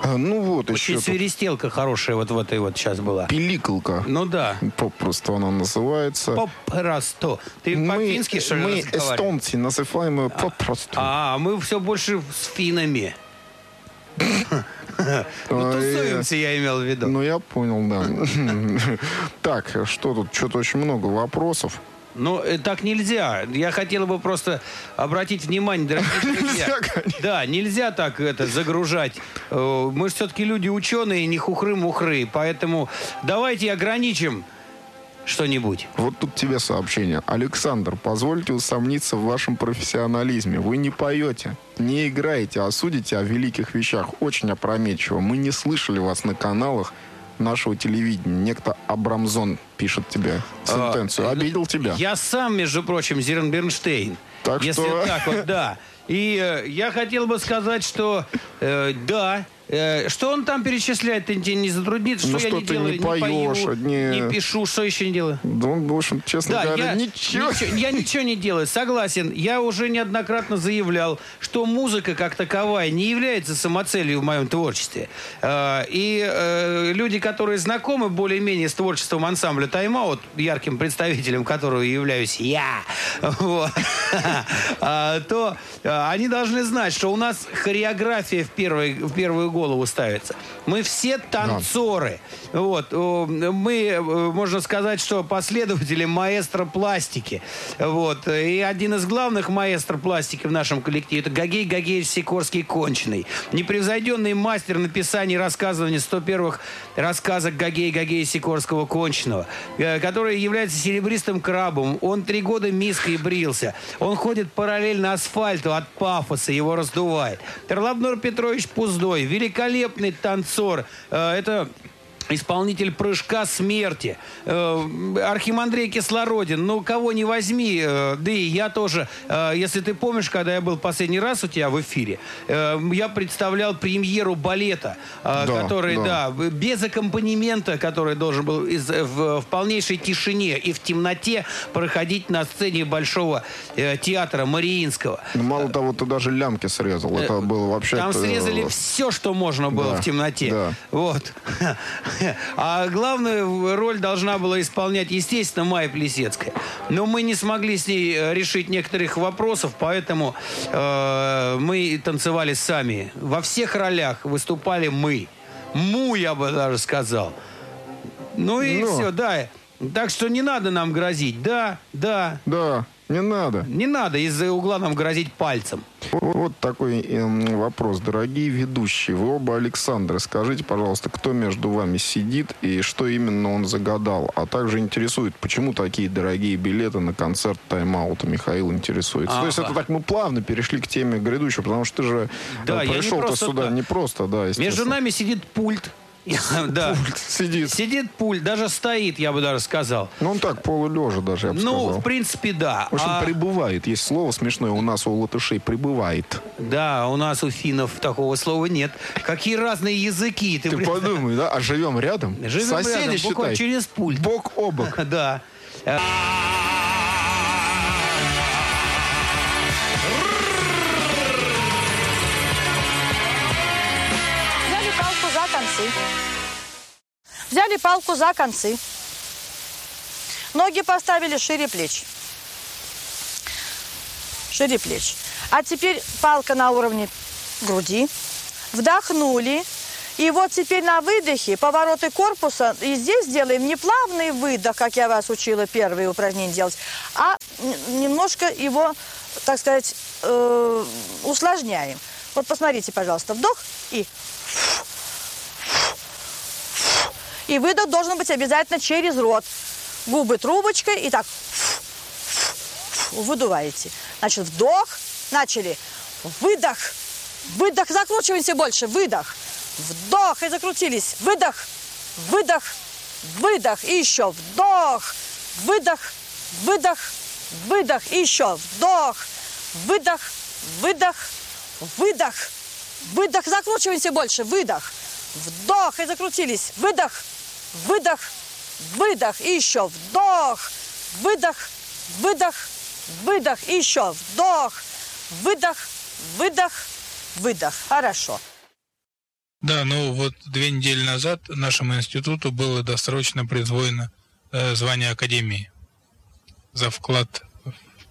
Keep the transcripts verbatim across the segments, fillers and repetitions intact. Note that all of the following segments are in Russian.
А, ну вот Очень еще свиристелка хорошая вот в этой вот сейчас была. Пиликалка. Ну да. Попросту она называется. Попросту. Ты мы, по-фински, что ли, Мы, разговариваешь? эстонцы, называем ее попросту. А, мы все больше с финнами. Ну, тусуемся, я имел в виду. Ну, я понял, да. Так, что тут? Что-то очень много вопросов. Ну, так нельзя. Я хотел бы просто обратить внимание, дорогие друзья. Да, нельзя так это загружать. Мы же все-таки люди ученые, не хухры-мухры. Поэтому давайте ограничим что-нибудь. Вот тут тебе сообщение. Александр, позвольте усомниться в вашем профессионализме. Вы не поете, не играете, а судите о великих вещах. Очень опрометчиво. Мы не слышали вас на каналах нашего телевидения. Некто Абрамзон пишет тебе сентенцию. Обидел тебя. Я сам, между прочим, Зернбернштейн. Так Если что... так вот, да. И э, я хотел бы сказать, что э, да, э, что он там перечисляет, ты тебе не затруднит, что ну, я что не ты делаю, не, не поешь, пою, не... не пишу, что еще не делаю? Да он, в общем, честно да, говоря, я ничего... ничего. Я ничего не делаю, согласен. Я уже неоднократно заявлял, что музыка как таковая не является самоцелью в моем творчестве. Э, и э, люди, которые знакомы более-менее с творчеством ансамбля «Тайм-аут», ярким представителем которого являюсь я, вот, то они должны знать, что у нас хореография в, первой, в первую голову ставится. Мы все танцоры. Да. Вот. Мы, можно сказать, что последователи маэстро пластики. Вот. И один из главных маэстро пластики в нашем коллективе — это Гагей Гагеевич Сикорский Конченый. Непревзойденный мастер написания и рассказывания сто первых рассказок Гагея Гагея Сикорского Конченого, который является серебристым крабом. Он три года миской брился. Он ходит параллельно асфальту от пафоса, его раздувает. Терлабнур Петрович Пуздой, великолепный танцор. Это исполнитель прыжка смерти. Архимандрей Кислородин. Ну, кого не возьми. Да и я тоже. Если ты помнишь, когда я был последний раз у тебя в эфире, я представлял премьеру балета, да, который, да. да, без аккомпанемента, который должен был из, в, в полнейшей тишине и в темноте проходить на сцене Большого театра Мариинского. Мало того, ты даже лямки срезал. Это было вообще... Там срезали все, что можно было, да, в темноте. Да. Вот. А главную роль должна была исполнять, естественно, Майя Плисецкая. Но мы не смогли с ней решить некоторых вопросов, поэтому э, мы танцевали сами. Во всех ролях выступали мы. Му, я бы даже сказал. Ну и Но. все, да. Так что не надо нам грозить. Да, да. Да. Не надо. Не надо из-за угла нам грозить пальцем. Вот такой э, вопрос. Дорогие ведущие, вы оба Александры. Скажите, пожалуйста, кто между вами сидит и что именно он загадал? А также интересует, почему такие дорогие билеты на концерт «Тайм-аута». Михаил интересуется. А-ха. То есть это так мы плавно перешли к теме грядущей, потому что ты же да, пришел-то сюда так. не просто. Да, между нами сидит пульт. Да. Пульт сидит. Сидит пульт, даже стоит, я бы даже сказал. Ну, он так, полулежа даже, я бы ну, сказал. Ну, в принципе, да. В общем, а... прибывает. Есть слово смешное у нас, у латышей, прибывает. Да, у нас, у финнов, такого слова нет. Какие разные языки. Ты, ты подумай, да? А живем рядом? Живем Соседи, рядом, считай. Через пульт. Бок о бок. Да. Взяли палку за концы. Ноги поставили шире плеч. Шире плеч. А теперь палка на уровне груди. Вдохнули. И вот теперь на выдохе повороты корпуса. И здесь делаем не плавный выдох, как я вас учила первые упражнения делать, а немножко его, так сказать, э, усложняем. Вот посмотрите, пожалуйста, вдох и... И выдох должен быть обязательно через рот. Губы трубочкой и так выдуваете. Значит, вдох. Начали. Выдох. Выдох. Закручиваемся больше. Выдох. Вдох. И закрутились. Выдох. Выдох. Выдох. И еще. Вдох. Выдох. Выдох. Выдох. И еще. Вдох. Выдох. Выдох. Выдох. Выдох. Закручиваемся больше. Выдох. Вдох. И закрутились. Выдох. Выдох, выдох, и еще вдох, выдох, выдох, выдох, и еще вдох, выдох, выдох, выдох. Хорошо. Да, ну вот две недели назад нашему институту было досрочно присвоено э, звание Академии за вклад в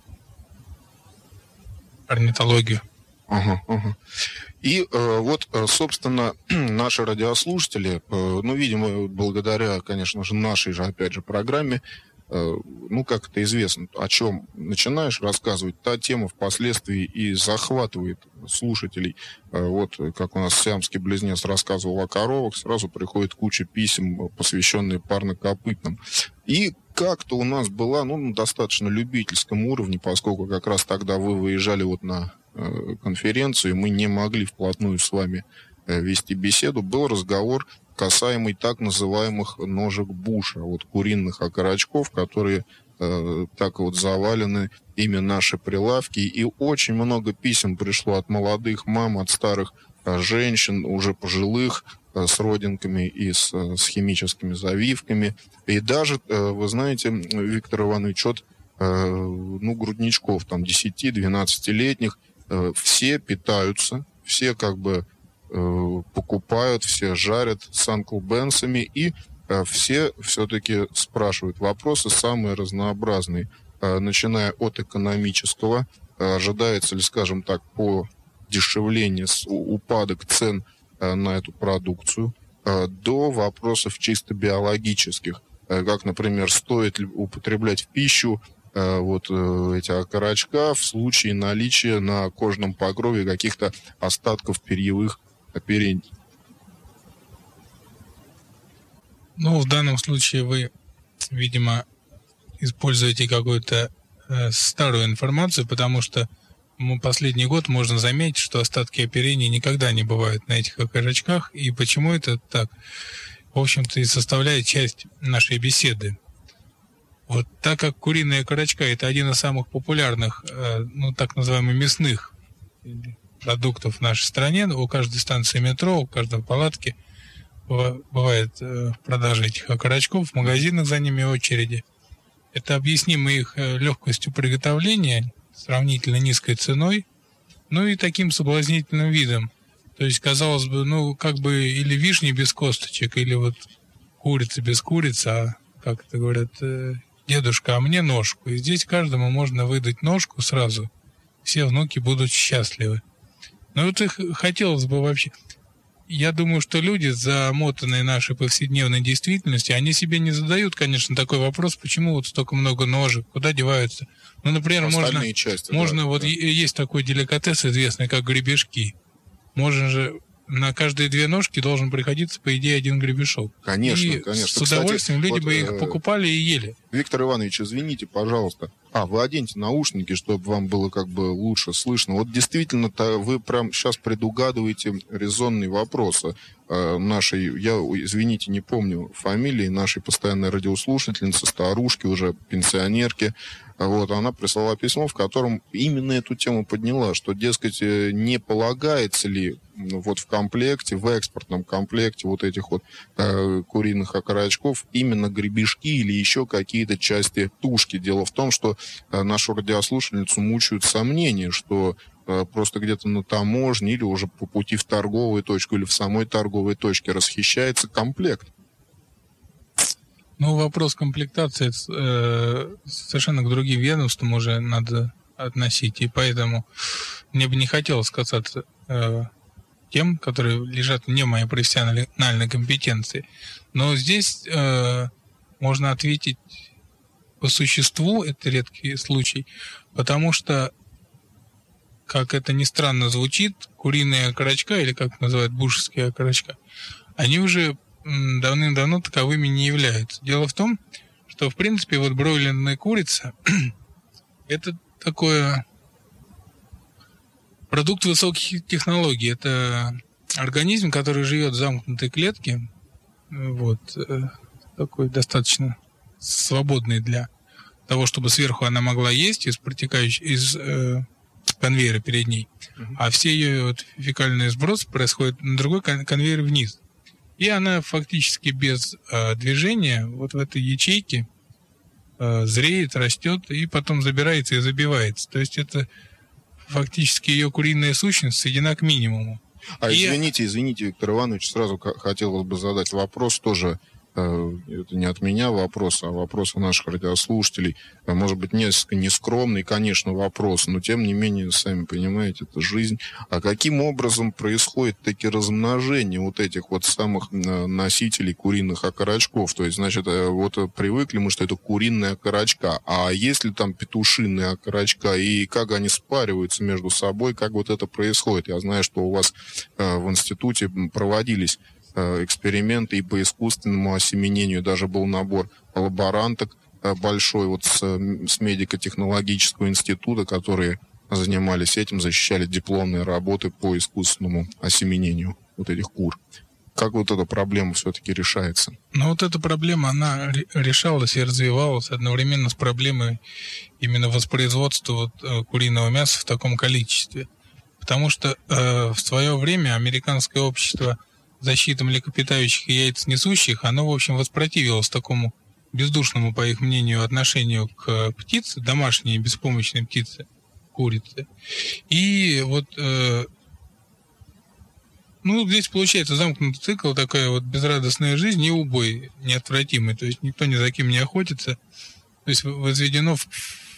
орнитологию. Ага, ага. И э, вот, собственно, наши радиослушатели, э, ну, видимо, благодаря, конечно же, нашей же, опять же, программе, э, ну, как это известно, о чем начинаешь рассказывать, та тема впоследствии и захватывает слушателей. Э, вот, как у нас сиамский близнец рассказывал о коровах, сразу приходит куча писем, посвященные парнокопытным. И как-то у нас была, ну, на достаточно любительском уровне, поскольку как раз тогда вы выезжали вот на конференцию, мы не могли вплотную с вами вести беседу, был разговор, касаемый так называемых ножек Буша, вот куриных окорочков, которые э, так вот завалены ими наши прилавки. И очень много писем пришло от молодых мам, от старых э, женщин, уже пожилых, э, с родинками и с, э, с химическими завивками. И даже, э, вы знаете, Виктор Иванович, от э, ну, грудничков, там, десяти-двенадцатилетних, все питаются, все как бы э, покупают, все жарят с Uncle Ben'сами, и э, все все-таки спрашивают вопросы самые разнообразные, э, начиная от экономического, э, ожидается ли, скажем так, подешевление, упадок цен э, на эту продукцию, э, до вопросов чисто биологических, э, как, например, стоит ли употреблять в пищу вот эти окорочка в случае наличия на кожном покрове каких-то остатков перьевых оперений. Ну, в данном случае вы, видимо, используете какую-то э, старую информацию, потому что ну, последний год можно заметить, что остатки оперений никогда не бывают на этих окорочках. И почему это так? В общем-то, и составляет часть нашей беседы. Вот так как куриная окорочка – это один из самых популярных, ну, так называемых мясных продуктов в нашей стране, у каждой станции метро, у каждой палатки бывает продажа этих окорочков, в магазинах за ними очереди. Это объяснимо их легкостью приготовления, сравнительно низкой ценой, ну и таким соблазнительным видом. То есть, казалось бы, ну, как бы или вишни без косточек, или вот курица без курицы, а, как это говорят, дедушка, а мне ножку. И здесь каждому можно выдать ножку сразу. Все внуки будут счастливы. Но вот их хотелось бы вообще... Я думаю, что люди, замотанные нашей повседневной действительностью, они себе не задают, конечно, такой вопрос, почему вот столько много ножек, куда деваются. Ну, например, остальные можно, части, можно да, вот да. Есть такой деликатес известный, как гребешки. Можно же... На каждые две ножки должен приходиться, по идее, один гребешок. Конечно, и конечно. С удовольствием Кстати, люди вот, бы их покупали и ели. Виктор Иванович, извините, пожалуйста. А, вы оденьте наушники, чтобы вам было как бы лучше слышно. Вот действительно-то вы прям сейчас предугадываете резонные вопросы э, нашей, я, извините, не помню фамилии, нашей постоянной радиослушательницы, старушки, уже пенсионерки. Вот, она прислала письмо, в котором именно эту тему подняла, что, дескать, не полагается ли вот в комплекте, в экспортном комплекте вот этих вот э, куриных окорочков именно гребешки или еще какие-то части тушки. Дело в том, что э, нашу радиослушательницу мучают сомнения, что э, просто где-то на таможне или уже по пути в торговую точку или в самой торговой точке расхищается комплект. Ну, вопрос комплектации э, совершенно к другим ведомствам уже надо относить, и поэтому мне бы не хотелось касаться э, тем, которые лежат вне моей профессиональной компетенции. Но здесь э, можно ответить по существу, это редкий случай, потому что, как это ни странно звучит, куриные окорочка, или как называют бушевские окорочка, они уже давным-давно таковыми не являются. Дело в том, что, в принципе, вот бройлерная курица это такое продукт высоких технологий. Это организм, который живет в замкнутой клетке, вот, такой достаточно свободный для того, чтобы сверху она могла есть из протекающей, из э, конвейера перед ней, а все ее вот, фекальный сброс происходит на другой конвейер вниз. И она фактически без э, движения вот в этой ячейке э, зреет, растет и потом забирается и забивается. То есть это фактически ее куриная сущность сведена к минимуму. А И... извините, извините, Виктор Иванович, сразу хотелось бы задать вопрос тоже. Это не от меня вопрос, а вопрос у наших радиослушателей. Может быть, несколько нескромный, конечно, вопрос, но тем не менее, сами понимаете, это жизнь. А каким образом происходит таки размножение вот этих вот самых носителей куриных окорочков? То есть, значит, вот привыкли мы, что это куриная окорочка. А есть ли там петушиные окорочка? И как они спариваются между собой? Как вот это происходит? Я знаю, что у вас в институте проводились эксперименты и по искусственному осеменению. Даже был набор лаборанток большой вот с, с медико-технологического института, которые занимались этим, защищали дипломные работы по искусственному осеменению вот этих кур. Как вот эта проблема все-таки решается? Ну, вот эта проблема, она решалась и развивалась одновременно с проблемой именно воспроизводства вот, куриного мяса в таком количестве. Потому что э, в свое время американское общество защиты млекопитающих и яйценесущих, оно, в общем, воспротивилось такому бездушному, по их мнению, отношению к птице, домашней беспомощной птице, курице. И вот, э, ну, здесь получается замкнутый цикл, такая вот безрадостная жизнь и убой неотвратимый. То есть никто ни за кем не охотится. То есть возведено в...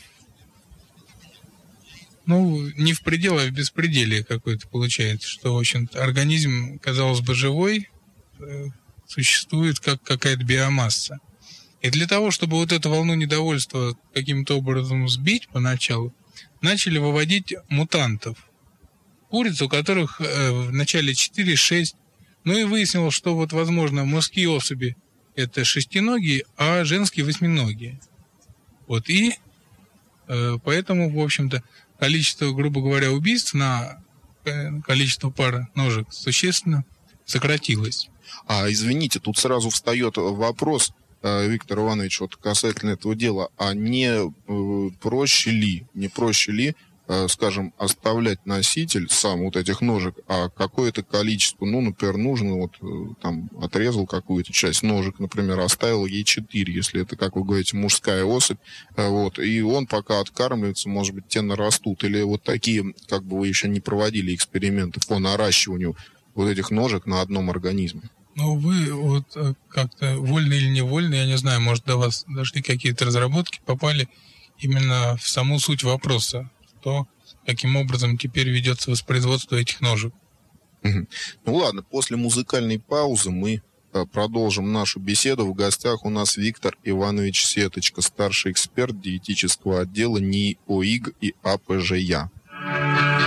Ну, не в пределе, а в беспределе какой-то получается, что, в общем-то, организм, казалось бы, живой, э, существует как какая-то биомасса. И для того, чтобы вот эту волну недовольства каким-то образом сбить поначалу, начали выводить мутантов. Куриц, у которых э, в начале четыре-шесть, ну и выяснилось, что вот, возможно, мужские особи это шестиногие, а женские восьминогие. Вот, и э, поэтому, в общем-то, количество, грубо говоря, убийств на количество пар ножек существенно сократилось. А, извините, тут сразу встает вопрос, Виктор Иванович, вот касательно этого дела. А не э, проще ли, не проще ли, э, скажем, оставлять носитель сам вот этих ножек, а какое-то количество, ну, например, нужно, вот э, там отрезал какую-то часть ножек, например, оставил ей четыре, если это, как вы говорите, мужская особь, э, вот, и он пока откармливается, может быть, те нарастут, или вот такие, как бы вы еще не проводили эксперименты по наращиванию вот этих ножек на одном организме? Ну, вы вот как-то вольно или невольно, я не знаю, может, до вас дошли какие-то разработки, попали именно в саму суть вопроса, то каким образом теперь ведется воспроизводство этих ножек. Угу. Ну ладно, после музыкальной паузы мы продолжим нашу беседу. В гостях у нас Виктор Иванович Сеточка, старший эксперт диетического отдела НИИ ОИГ и АПЖЯ.